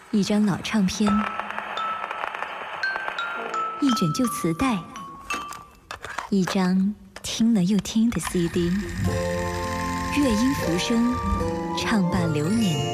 一张老唱片，一卷旧磁带，一张听了又听的 CD， 乐音浮生，唱罢流年。